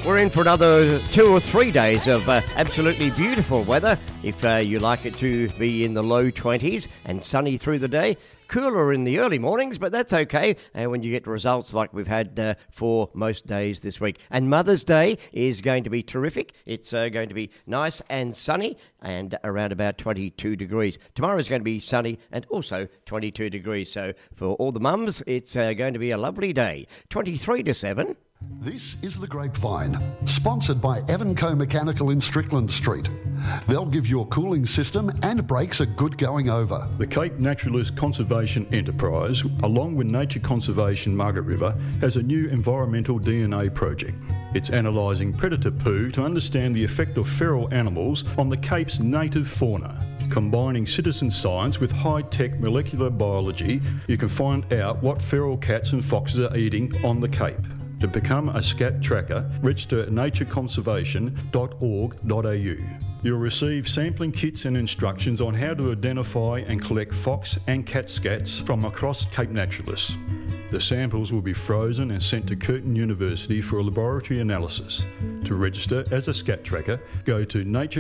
We're in for another 2 or 3 days of absolutely beautiful weather. If you like it to be in the low 20s and sunny through the day, cooler in the early mornings, but that's okay when you get results like we've had for most days this week. And Mother's Day is going to be terrific. It's going to be nice and sunny and around about 22 degrees. Tomorrow is going to be sunny and also 22 degrees. So for all the mums, it's going to be a lovely day. 23 to 7. This is The Grapevine, sponsored by Evanco Mechanical in Strickland Street. They'll give your cooling system and brakes a good going over. The Cape Naturalist Conservation Enterprise, along with Nature Conservation Margaret River, has a new environmental DNA project. It's analysing predator poo to understand the effect of feral animals on the Cape's native fauna. Combining citizen science with high-tech molecular biology, you can find out what feral cats and foxes are eating on the Cape. To become a scat tracker, register at natureconservation.org.au. You'll receive sampling kits and instructions on how to identify and collect fox and cat scats from across Cape Naturalists. The samples will be frozen and sent to Curtin University for a laboratory analysis. To register as a scat tracker, go to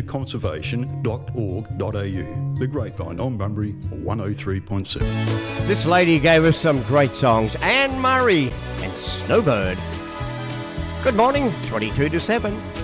natureconservation.org.au. The Grapevine on Bunbury 103.7. This lady gave us some great songs. Anne Murray and Snowbird. Good morning, 22 to 7.